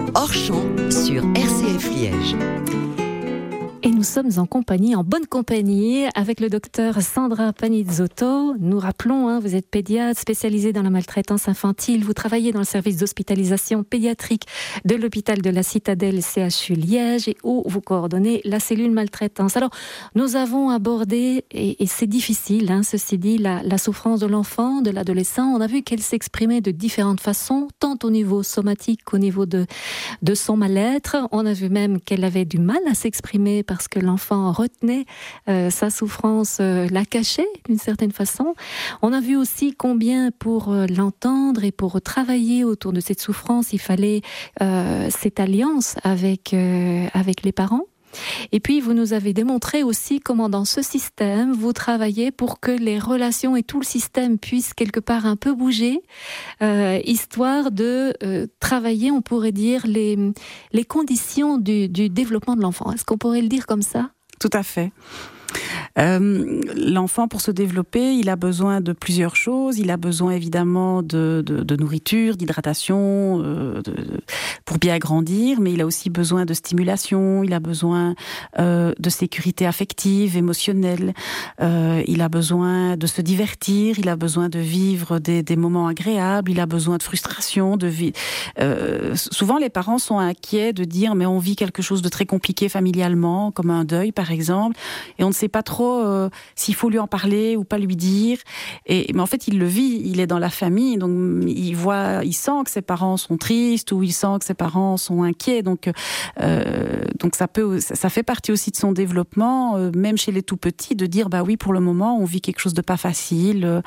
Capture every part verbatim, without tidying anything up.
Hors champ sur R C F Liège. Et nous sommes en compagnie, en bonne compagnie, avec le docteur Sandra Panizzotto. Nous rappelons, hein, vous êtes pédiatre spécialisé dans la maltraitance infantile. Vous travaillez dans le service d'hospitalisation pédiatrique de l'hôpital de la Citadelle C H U Liège et où vous coordonnez la cellule maltraitance. Alors, nous avons abordé, et, et c'est difficile, hein, ceci dit, la, la souffrance de l'enfant, de l'adolescent. On a vu qu'elle s'exprimait de différentes façons, tant au niveau somatique qu'au niveau de, de son mal-être. On a vu même qu'elle avait du mal à s'exprimer parce que l'enfant retenait euh, sa souffrance, euh, la cachait d'une certaine façon. On a vu aussi combien pour euh, l'entendre et pour travailler autour de cette souffrance, il fallait euh, cette alliance avec, euh, avec les parents. Et puis, vous nous avez démontré aussi comment dans ce système, vous travaillez pour que les relations et tout le système puissent quelque part un peu bouger, euh, histoire de euh, travailler, on pourrait dire, les, les conditions du, du développement de l'enfant. Est-ce qu'on pourrait le dire comme ça ? Tout à fait. Euh, l'enfant, pour se développer, il a besoin de plusieurs choses. Il a besoin évidemment de, de, de nourriture, d'hydratation, euh, de, de, pour bien grandir, mais il a aussi besoin de stimulation, il a besoin euh, de sécurité affective, émotionnelle, euh, il a besoin de se divertir, il a besoin de vivre des, des moments agréables, il a besoin de frustration, de vie. Euh, souvent, les parents sont inquiets de dire mais on vit quelque chose de très compliqué familialement, comme un deuil par exemple, et on ne sait pas trop Euh, s'il faut lui en parler ou pas lui dire. Et, mais en fait, il le vit, il est dans la famille, donc il voit, il sent que ses parents sont tristes ou il sent que ses parents sont inquiets. Donc, euh, donc ça peut, ça fait partie aussi de son développement, euh, même chez les tout petits, de dire bah oui, pour le moment, on vit quelque chose de pas facile,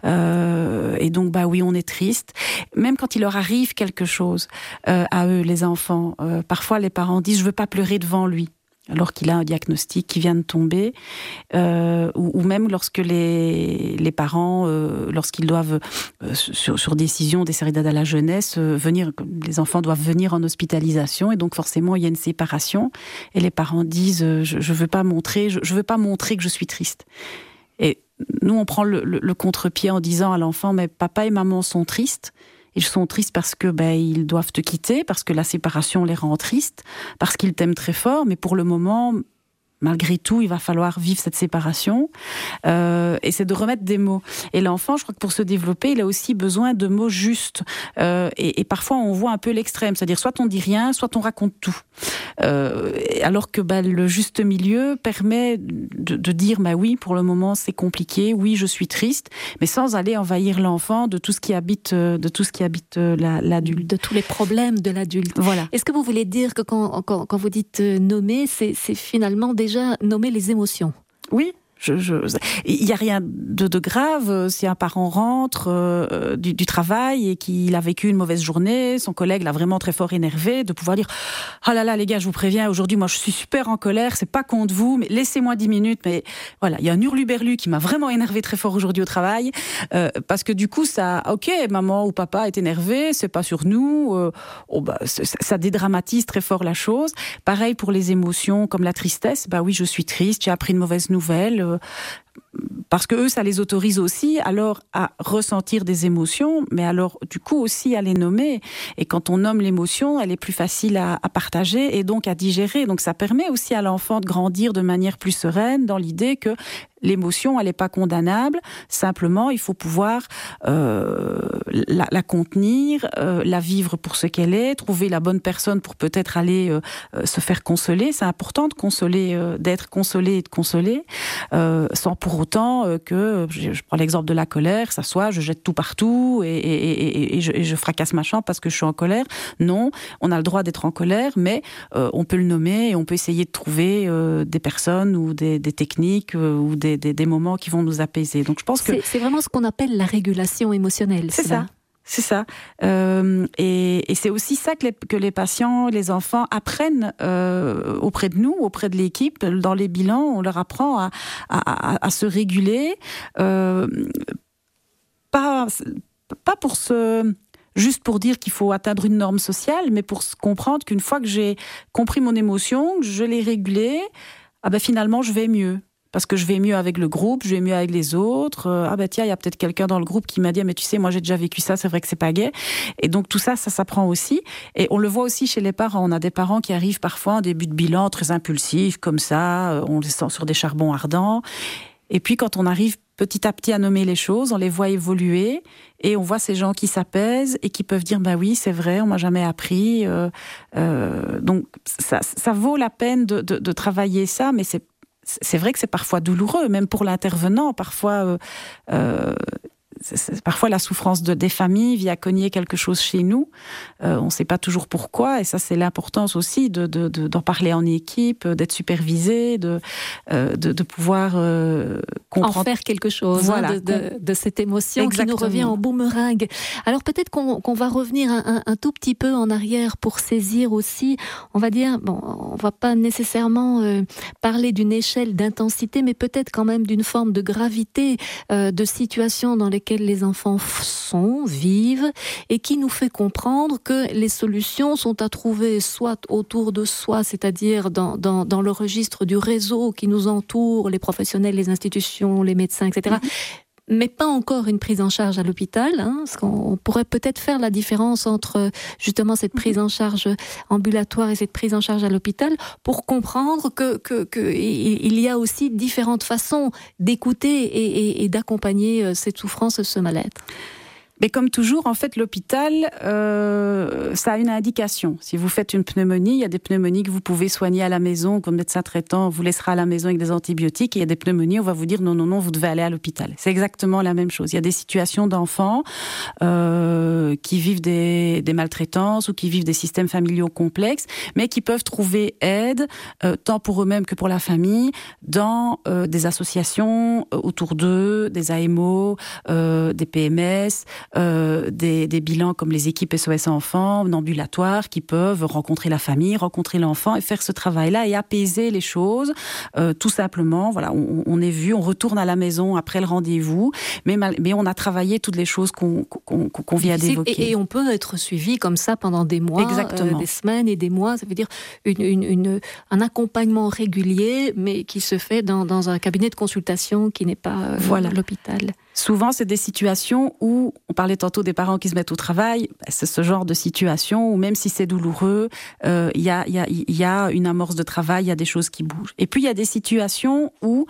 euh, et donc bah oui, on est triste. Même quand il leur arrive quelque chose euh, à eux, les enfants, euh, parfois les parents disent je veux pas pleurer devant lui, alors qu'il a un diagnostic qui vient de tomber, euh, ou, ou même lorsque les, les parents, euh, lorsqu'ils doivent, euh, sur, sur décision des séries d'aide à la jeunesse, euh, venir, les enfants doivent venir en hospitalisation, et donc forcément il y a une séparation, et les parents disent euh, je, je veux pas montrer, je, je veux pas montrer que je suis triste. Et nous on prend le, le, le contre-pied en disant à l'enfant mais papa et maman sont tristes. Ils sont tristes parce que ben ils doivent te quitter, parce que la séparation les rend tristes, parce qu'ils t'aiment très fort, mais pour le moment, malgré tout, il va falloir vivre cette séparation. Euh, et c'est de remettre des mots. Et l'enfant, je crois que pour se développer, il a aussi besoin de mots justes. Euh, et, et parfois, on voit un peu l'extrême, c'est-à-dire soit on dit rien, soit on raconte tout. Euh, alors que bah, le juste milieu permet de, de dire bah oui, pour le moment c'est compliqué, oui je suis triste, mais sans aller envahir l'enfant de tout ce qui habite, de tout ce qui habite la, l'adulte, de tous les problèmes de l'adulte. Voilà. Est-ce que vous voulez dire que quand, quand, quand vous dites nommer, c'est, c'est finalement déjà nommer les émotions ? Oui. Je, je, il n'y a rien de, de grave si un parent rentre euh, du, du travail et qu'il a vécu une mauvaise journée, son collègue l'a vraiment très fort énervé, de pouvoir dire « Oh là là les gars, je vous préviens, aujourd'hui moi je suis super en colère, c'est pas contre vous, mais laissez-moi dix minutes. » Mais voilà, il y a un hurluberlu qui m'a vraiment énervé très fort aujourd'hui au travail, euh, parce que du coup ça, ok, maman ou papa est énervé, c'est pas sur nous, euh, oh bah, ça, ça dédramatise très fort la chose. Pareil pour les émotions comme la tristesse, bah oui je suis triste, j'ai appris une mauvaise nouvelle, euh, parce que eux, ça les autorise aussi alors à ressentir des émotions, mais alors du coup aussi à les nommer. Et quand on nomme l'émotion, elle est plus facile à, à partager et donc à digérer. Donc ça permet aussi à l'enfant de grandir de manière plus sereine dans l'idée que l'émotion, elle n'est pas condamnable. Simplement, il faut pouvoir euh, la, la contenir, euh, la vivre pour ce qu'elle est, trouver la bonne personne pour peut-être aller euh, se faire consoler. C'est important de consoler, euh, d'être consolé et de consoler, euh, sans pour autant euh, que, je, je prends l'exemple de la colère, ça soit je jette tout partout et, et, et, et, je, et je fracasse ma chambre parce que je suis en colère. Non, on a le droit d'être en colère, mais euh, on peut le nommer et on peut essayer de trouver euh, des personnes ou des, des techniques euh, ou des Des, des moments qui vont nous apaiser. Donc je pense que c'est, c'est vraiment ce qu'on appelle la régulation émotionnelle. C'est cela. ça. C'est ça. Euh, et, et c'est aussi ça que les, que les patients, les enfants apprennent euh, auprès de nous, auprès de l'équipe. Dans les bilans, on leur apprend à, à, à, à se réguler. Euh, pas, pas pour se... juste pour dire qu'il faut atteindre une norme sociale, mais pour comprendre qu'une fois que j'ai compris mon émotion, que je l'ai régulée, ah ben finalement je vais mieux. parce que je vais mieux avec le groupe, je vais mieux avec les autres. Euh, ah ben tiens, il y a peut-être quelqu'un dans le groupe qui m'a dit, mais tu sais, moi j'ai déjà vécu ça, c'est vrai que c'est pas gai. Et donc tout ça, ça s'apprend aussi. Et on le voit aussi chez les parents. On a des parents qui arrivent parfois en début de bilan très impulsifs, comme ça, on les sent sur des charbons ardents. Et puis quand on arrive petit à petit à nommer les choses, on les voit évoluer et on voit ces gens qui s'apaisent et qui peuvent dire bah oui, c'est vrai, on m'a jamais appris. Euh, euh, donc ça, ça vaut la peine de, de, de travailler ça, mais c'est, c'est vrai que c'est parfois douloureux, même pour l'intervenant. Parfois, euh, euh, c'est, c'est, parfois la souffrance de, des familles vient cogner quelque chose chez nous. Euh, on ne sait pas toujours pourquoi, et ça c'est l'importance aussi de, de, de, d'en parler en équipe, d'être supervisé, de, euh, de, de pouvoir euh, comprendre. En faire quelque chose, voilà, hein, de, de, de cette émotion. Exactement. Qui nous revient en boomerang. Alors peut-être qu'on, qu'on va revenir un, un, un tout petit peu en arrière pour saisir aussi, on va dire, bon, on ne va pas nécessairement euh, parler d'une échelle d'intensité, mais peut-être quand même d'une forme de gravité euh, de situation dans lesquelles les enfants sont, vivent, et qui nous fait comprendre que les solutions sont à trouver soit autour de soi, c'est-à-dire dans, dans, dans le registre du réseau qui nous entoure, les professionnels, les institutions, les médecins, et cetera, mmh. mais pas encore une prise en charge à l'hôpital, hein, parce qu'on pourrait peut-être faire la différence entre justement cette prise en charge ambulatoire et cette prise en charge à l'hôpital pour comprendre que, que, que il y a aussi différentes façons d'écouter et, et, et d'accompagner cette souffrance, ce mal-être. Mais comme toujours, en fait, l'hôpital, euh, ça a une indication. Si vous faites une pneumonie, il y a des pneumonies que vous pouvez soigner à la maison, comme médecin traitant vous laissera à la maison avec des antibiotiques. Et il y a des pneumonies, on va vous dire non, non, non, vous devez aller à l'hôpital. C'est exactement la même chose. Il y a des situations d'enfants euh, qui vivent des, des maltraitances ou qui vivent des systèmes familiaux complexes, mais qui peuvent trouver aide, euh, tant pour eux-mêmes que pour la famille, dans euh, des associations euh, autour d'eux, des A M O, euh, des P M S, Euh, des, des bilans comme les équipes S O S Enfants, en ambulatoire, qui peuvent rencontrer la famille, rencontrer l'enfant et faire ce travail-là et apaiser les choses, euh, tout simplement. Voilà, on, on est vu, on retourne à la maison après le rendez-vous, mais, mal, mais on a travaillé toutes les choses qu'on, qu'on, qu'on vient d'évoquer. Et, et on peut être suivi comme ça pendant des mois, euh, des semaines et des mois. Ça veut dire une, une, une, un accompagnement régulier, mais qui se fait dans, dans un cabinet de consultation qui n'est pas euh, voilà. l'hôpital. Souvent, c'est des situations où, on parlait tantôt des parents qui se mettent au travail, c'est ce genre de situation où même si c'est douloureux, il euh, y, a, y, a, y a une amorce de travail, il y a des choses qui bougent. Et puis, il y a des situations où,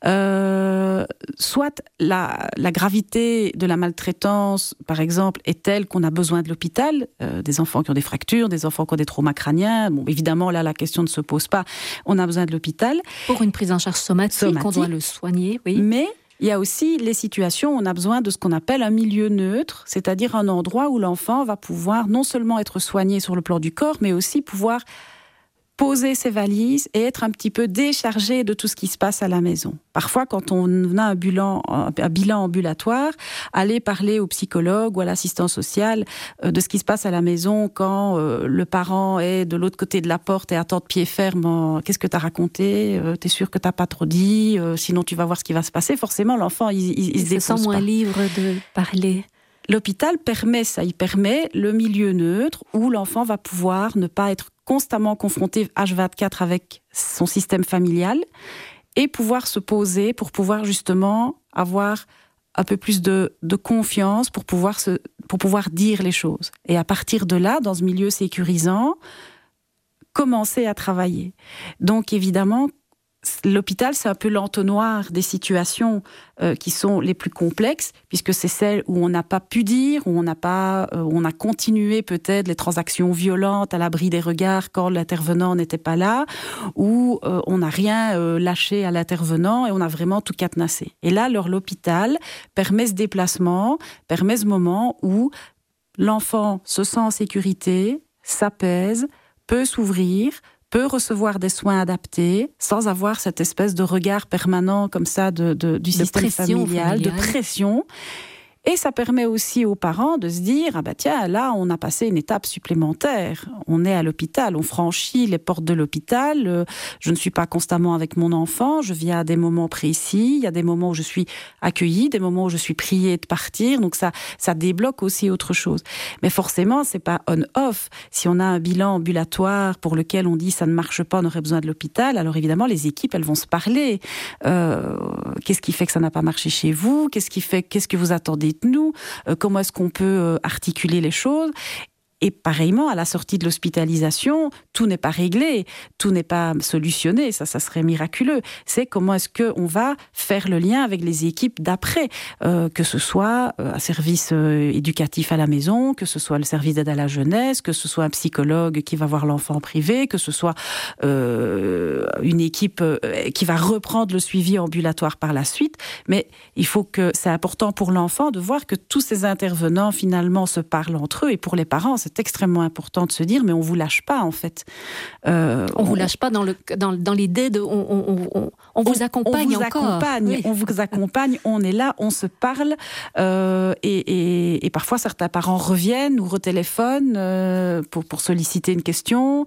euh, soit la, la gravité de la maltraitance, par exemple, est telle qu'on a besoin de l'hôpital, euh, des enfants qui ont des fractures, des enfants qui ont des traumas crâniens. Bon, évidemment, là, la question ne se pose pas. On a besoin de l'hôpital. Pour une prise en charge somatique, somatique. On doit le soigner, oui. Mais il y a aussi les situations où on a besoin de ce qu'on appelle un milieu neutre, c'est-à-dire un endroit où l'enfant va pouvoir non seulement être soigné sur le plan du corps, mais aussi pouvoir poser ses valises et être un petit peu déchargé de tout ce qui se passe à la maison. Parfois, quand on a un bilan, un bilan ambulatoire, aller parler au psychologue ou à l'assistant social de ce qui se passe à la maison quand euh, le parent est de l'autre côté de la porte et attend de pied ferme en, « Qu'est-ce que t'as raconté euh, T'es sûr que t'as pas trop dit euh, Sinon tu vas voir ce qui va se passer. » Forcément, l'enfant, il, il, il, il se dépose pas. Il se sent moins libre de parler. L'hôpital permet ça, il permet le milieu neutre où l'enfant va pouvoir ne pas être constamment confronté H vingt-quatre avec son système familial et pouvoir se poser pour pouvoir justement avoir un peu plus de, de confiance pour pouvoir, se, pour pouvoir dire les choses. Et à partir de là, dans ce milieu sécurisant, commencer à travailler. Donc évidemment, l'hôpital, c'est un peu l'entonnoir des situations euh, qui sont les plus complexes, puisque c'est celles où on n'a pas pu dire, où on n'a pas, euh, où on a continué peut-être les transactions violentes à l'abri des regards quand l'intervenant n'était pas là, où euh, on n'a rien euh, lâché à l'intervenant et on a vraiment tout cadenassé. Et là, alors, l'hôpital permet ce déplacement, permet ce moment où l'enfant se sent en sécurité, s'apaise, peut s'ouvrir, peut recevoir des soins adaptés sans avoir cette espèce de regard permanent comme ça de, de, du de système familial, familiale. de pression. Et ça permet aussi aux parents de se dire, ah bah tiens, là, on a passé une étape supplémentaire. On est à l'hôpital, on franchit les portes de l'hôpital. Euh, je ne suis pas constamment avec mon enfant, je viens à des moments précis. Il y a des moments où je suis accueillie, des moments où je suis priée de partir. Donc ça, ça débloque aussi autre chose. Mais forcément, c'est pas on-off. Si on a un bilan ambulatoire pour lequel on dit ça ne marche pas, on aurait besoin de l'hôpital, alors évidemment, les équipes, elles vont se parler. Euh, qu'est-ce qui fait que ça n'a pas marché chez vous? Qu'est-ce qui fait, qu'est-ce que vous attendez de nous? euh, Comment est-ce qu'on peut euh, articuler les choses? Et pareillement, à la sortie de l'hospitalisation, tout n'est pas réglé, tout n'est pas solutionné, ça, ça serait miraculeux. C'est comment est-ce qu'on va faire le lien avec les équipes d'après, euh, que ce soit un service euh, éducatif à la maison, que ce soit le service d'aide à la jeunesse, que ce soit un psychologue qui va voir l'enfant privé, que ce soit euh, une équipe euh, qui va reprendre le suivi ambulatoire par la suite. Mais il faut que, c'est important pour l'enfant de voir que tous ces intervenants finalement se parlent entre eux, et pour les parents, c'est extrêmement important de se dire, mais on vous lâche pas en fait. Euh, on, on vous lâche pas dans le dans, dans l'idée de, on, on, on, on vous accompagne on vous encore. Accompagne, oui. On vous accompagne, on est là, on se parle, euh, et, et, et parfois certains parents reviennent ou retéléphonent euh, pour pour solliciter une question,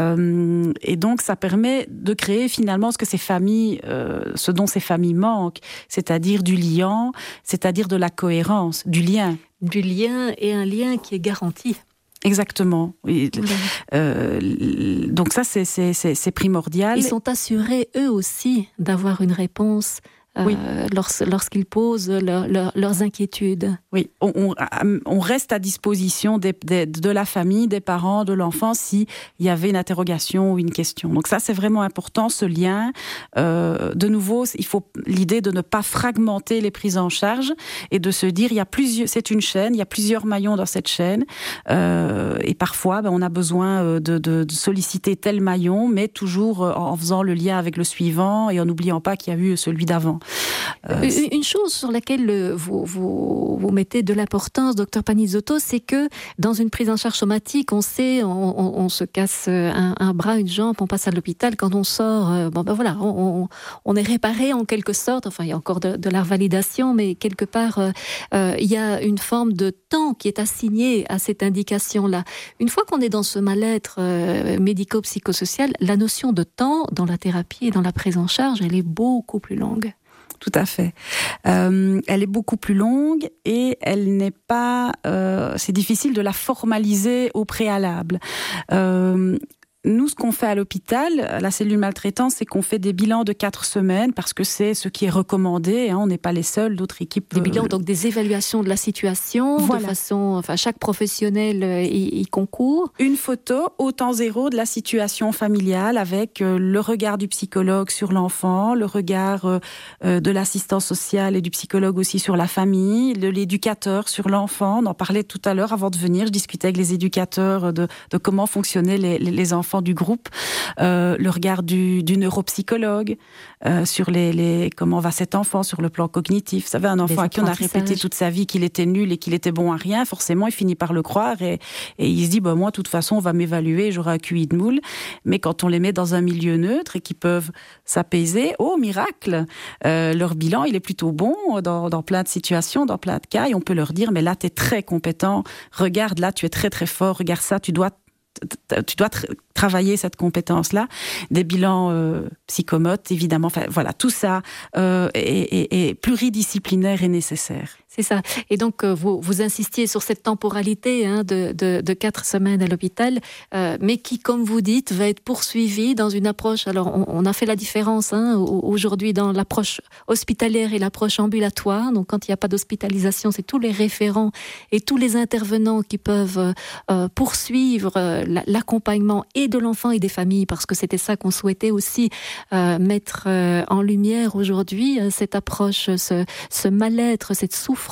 euh, et donc ça permet de créer finalement ce que ces familles, euh, ce dont ces familles manquent, c'est-à-dire du lien, c'est-à-dire de la cohérence, du lien, du lien et un lien qui est garanti. Exactement. Oui. Oui. Euh, donc ça, c'est, c'est, c'est, c'est primordial. Ils sont assurés, eux aussi, d'avoir une réponse euh, oui. lors, lorsqu'ils posent leur, leur, leurs inquiétudes. Oui, on, on, on reste à disposition des, des, de la famille, des parents, de l'enfant, s'il y avait une interrogation ou une question. Donc ça, c'est vraiment important, ce lien. Euh, de nouveau, il faut l'idée de ne pas fragmenter les prises en charge et de se dire, il y a plusieurs, c'est une chaîne, il y a plusieurs maillons dans cette chaîne. Euh, et parfois, ben, on a besoin de, de, de solliciter tel maillon, mais toujours en faisant le lien avec le suivant et en n'oubliant pas qu'il y a eu celui d'avant. Euh, une chose sur laquelle vous, vous, vous mettez de l'importance, docteur Panizzotto, c'est que dans une prise en charge somatique, on sait, on, on, on se casse un, un bras, une jambe, on passe à l'hôpital, quand on sort, euh, bon ben voilà, on, on est réparé en quelque sorte, enfin il y a encore de, de la revalidation, mais quelque part, euh, euh, il y a une forme de temps qui est assigné à cette indication-là. Une fois qu'on est dans ce mal-être euh, médico-psychosocial, la notion de temps dans la thérapie et dans la prise en charge, elle est beaucoup plus longue. Tout à fait. Euh, elle est beaucoup plus longue et elle n'est pas... Euh, c'est difficile de la formaliser au préalable. Euh, Nous, ce qu'on fait à l'hôpital, à la cellule maltraitance, c'est qu'on fait des bilans de quatre semaines parce que c'est ce qui est recommandé. Hein, on n'est pas les seuls, d'autres équipes. Des bilans, donc des évaluations de la situation, voilà. De façon, enfin, chaque professionnel y, y concourt. Une photo au temps zéro de la situation familiale avec euh, le regard du psychologue sur l'enfant, le regard euh, de l'assistant social et du psychologue aussi sur la famille, de l'éducateur sur l'enfant. On en parlait tout à l'heure avant de venir. Je discutais avec les éducateurs de, de comment fonctionnaient les, les, les enfants du groupe, euh, le regard du, du neuropsychologue euh, sur les, les comment va cet enfant sur le plan cognitif. Vous savez, un enfant à qui on a répété toute sa vie qu'il était nul et qu'il était bon à rien, forcément il finit par le croire et, et il se dit bah, moi de toute façon on va m'évaluer, j'aurai un Q I de moule. Mais quand on les met dans un milieu neutre et qu'ils peuvent s'apaiser, oh miracle, euh, leur bilan il est plutôt bon dans, dans plein de situations, dans plein de cas, et on peut leur dire mais là tu es très compétent, regarde là tu es très très fort, regarde ça, tu dois tu dois tra- travailler cette compétence-là, des bilans euh, psychomotes, évidemment, enfin, voilà, tout ça euh, est, est, est pluridisciplinaire et nécessaire. C'est ça. Et donc, euh, vous, vous insistiez sur cette temporalité hein, de, de, de quatre semaines à l'hôpital, euh, mais qui, comme vous dites, va être poursuivie dans une approche... Alors, on, on a fait la différence hein, aujourd'hui dans l'approche hospitalière et l'approche ambulatoire. Donc, quand il n'y a pas d'hospitalisation, c'est tous les référents et tous les intervenants qui peuvent euh, poursuivre euh, l'accompagnement et de l'enfant et des familles, parce que c'était ça qu'on souhaitait aussi euh, mettre euh, en lumière aujourd'hui, euh, cette approche, ce, ce mal-être, cette souffrance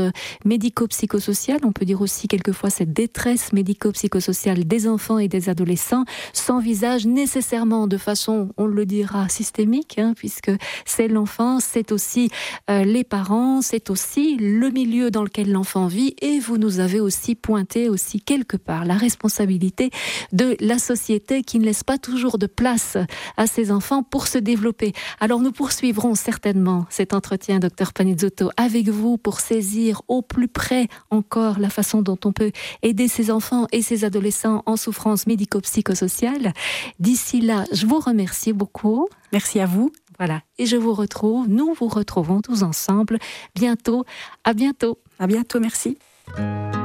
médico-psychosociale, on peut dire aussi quelquefois cette détresse médico-psychosociale des enfants et des adolescents, s'envisage nécessairement de façon, on le dira, systémique, hein, puisque c'est l'enfant, c'est aussi euh, les parents, c'est aussi le milieu dans lequel l'enfant vit, et vous nous avez aussi pointé aussi quelque part la responsabilité de la société qui ne laisse pas toujours de place à ces enfants pour se développer. Alors nous poursuivrons certainement cet entretien, docteur Panizzotto, avec vous pour saisir au plus près encore la façon dont on peut aider ces enfants et ces adolescents en souffrance médico-psychosociale. D'ici là, je vous remercie beaucoup. Merci à vous. Voilà, et je vous retrouve, nous vous retrouvons tous ensemble bientôt. À bientôt. À bientôt, merci.